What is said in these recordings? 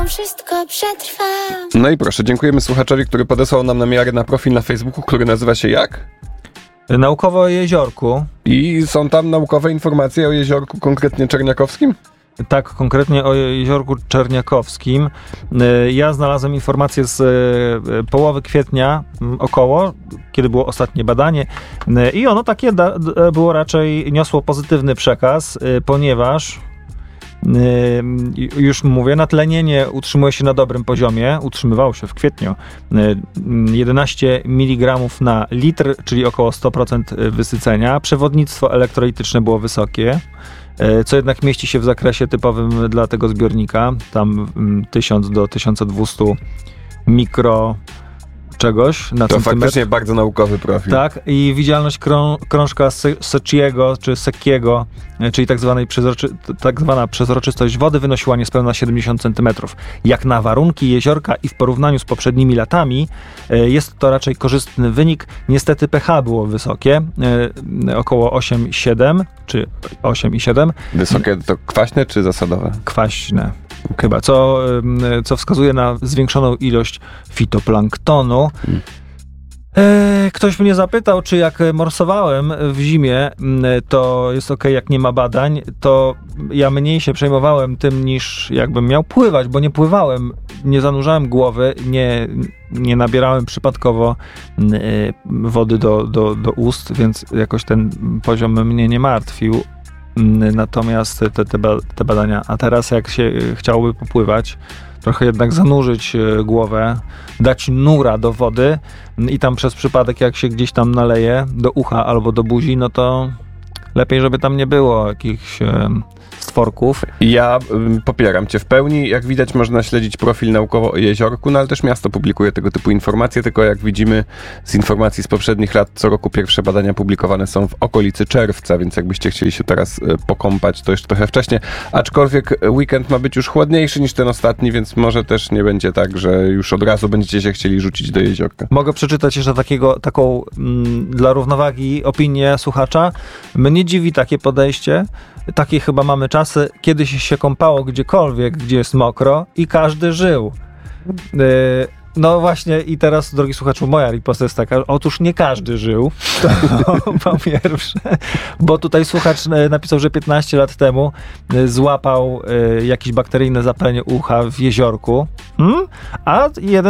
Wszystko przetrwa. No i proszę, dziękujemy słuchaczowi, który podesłał nam namiary na profil na Facebooku, który nazywa się jak? Naukowo o jeziorku. I są tam naukowe informacje o jeziorku, konkretnie czerniakowskim? Tak, konkretnie o jeziorku czerniakowskim. Ja znalazłem informację z połowy kwietnia około, kiedy było ostatnie badanie i ono takie było raczej, niosło pozytywny przekaz, ponieważ już mówię, natlenienie utrzymuje się na dobrym poziomie, utrzymywało się w kwietniu 11 mg na litr, czyli około 100% wysycenia. Przewodnictwo elektrolityczne było wysokie, co jednak mieści się w zakresie typowym dla tego zbiornika, tam 1000 do 1200 mikro czegoś na to centymetr. faktycznie bardzo naukowy profil. Tak, i widzialność krążka Secchiego czy Secchiego, czyli tak zwana przezroczystość wody wynosiła niespełna 70 cm. Jak na warunki jeziorka i w porównaniu z poprzednimi latami jest to raczej korzystny wynik. Niestety pH było wysokie, około 8,7 czy 8,7. Wysokie to kwaśne czy zasadowe? Kwaśne. Chyba, co wskazuje na zwiększoną ilość fitoplanktonu. Ktoś mnie zapytał, czy jak morsowałem w zimie, to jest okej, jak nie ma badań, to ja mniej się przejmowałem tym, niż jakbym miał pływać, bo nie pływałem, nie zanurzałem głowy, nie nabierałem przypadkowo wody do ust, więc jakoś ten poziom mnie nie martwił. Natomiast te badania, a teraz jak się chciałoby popływać, trochę jednak zanurzyć głowę, dać nura do wody i tam przez przypadek jak się gdzieś tam naleje do ucha albo do buzi, no to lepiej, żeby tam nie było jakichś stworków. Ja popieram cię w pełni. Jak widać, można śledzić profil naukowo o jeziorku, no ale też miasto publikuje tego typu informacje, tylko jak widzimy z informacji z poprzednich lat, co roku pierwsze badania publikowane są w okolicy czerwca, więc jakbyście chcieli się teraz pokąpać, to jeszcze trochę wcześniej. Aczkolwiek weekend ma być już chłodniejszy niż ten ostatni, więc może też nie będzie tak, że już od razu będziecie się chcieli rzucić do jeziorka. Mogę przeczytać jeszcze taką dla równowagi opinię słuchacza. Mnie dziwi takie podejście. Takie chyba mamy czasy, kiedyś się kąpało gdziekolwiek, gdzie jest mokro i każdy żył. No właśnie i teraz, drogi słuchaczu, moja riposta jest taka, otóż nie każdy żył, to po pierwsze, bo tutaj słuchacz napisał, że 15 lat temu złapał jakieś bakteryjne zapalenie ucha w jeziorku, a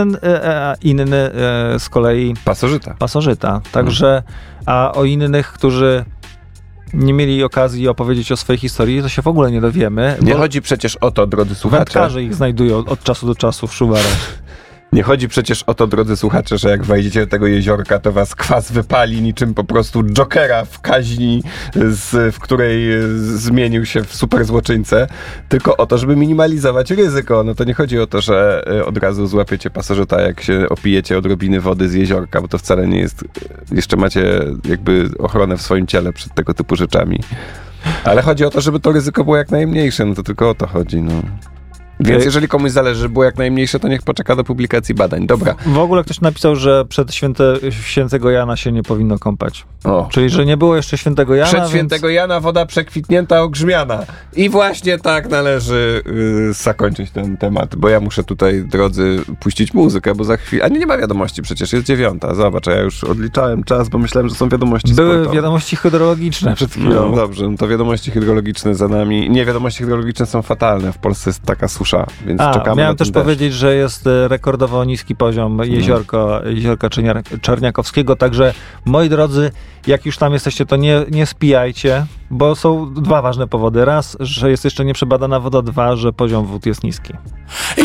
inny z kolei pasożyta. Także, a o innych, którzy nie mieli okazji opowiedzieć o swojej historii, to się w ogóle nie dowiemy. Nie chodzi przecież o to, drodzy słuchacze. Wędkarze ich znajdują od czasu do czasu w szuwarach. Nie chodzi przecież o to, drodzy słuchacze, że jak wejdziecie do tego jeziorka, to was kwas wypali niczym po prostu Jokera w kaźni, w której zmienił się w super złoczyńcę, tylko o to, żeby minimalizować ryzyko. No to nie chodzi o to, że od razu złapiecie pasożyta, jak się opijecie odrobiny wody z jeziorka, bo to wcale nie jest... Jeszcze macie jakby ochronę w swoim ciele przed tego typu rzeczami. Ale chodzi o to, żeby to ryzyko było jak najmniejsze, no to tylko o to chodzi, no. Więc jeżeli komuś zależy, żeby było jak najmniejsze, to niech poczeka do publikacji badań. Dobra. W ogóle ktoś napisał, że przed świętego Jana się nie powinno kąpać. O. Czyli, że nie było jeszcze świętego Jana. Przed świętego Jana woda przekwitnięta, ogrzmiana. I właśnie tak należy zakończyć ten temat, bo ja muszę tutaj, drodzy, puścić muzykę, bo za chwilę... A nie ma wiadomości przecież, jest 9:00. Zobacz, ja już odliczałem czas, bo myślałem, że są wiadomości Były sportowe. wiadomości hydrologiczne przed chwilą. No dobrze, no to wiadomości hydrologiczne za nami. Nie, wiadomości hydrologiczne są fatalne. W Polsce jest taka susza, więc czekamy miałem na też powiedzieć, że jest rekordowo niski poziom jeziorka Czerniakowskiego, także moi drodzy, jak już tam jesteście, to nie spijajcie, bo są dwa ważne powody. Raz, że jest jeszcze nieprzebadana woda, dwa, że poziom wód jest niski.